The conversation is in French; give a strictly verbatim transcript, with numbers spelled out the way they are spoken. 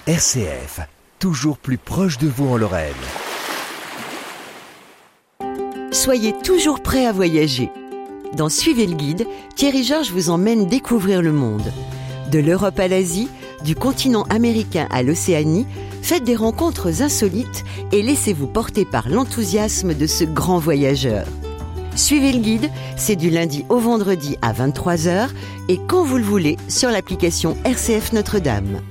R C F, toujours plus proche de vous en Lorraine. Soyez toujours prêts à voyager. Dans Suivez le guide, Thierry Georges vous emmène découvrir le monde. De l'Europe à l'Asie, du continent américain à l'Océanie, faites des rencontres insolites et laissez-vous porter par l'enthousiasme de ce grand voyageur. Suivez le guide, c'est du lundi au vendredi à vingt-trois heures et quand vous le voulez sur l'application R C F Notre-Dame.